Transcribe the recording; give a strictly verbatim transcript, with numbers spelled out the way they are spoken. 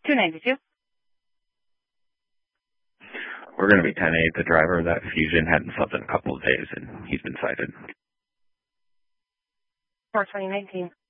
two ninety-two. We're going to be ten eight. The driver of that Fusion hadn't slept in a couple of days, and he's been cited. four twenty nineteen.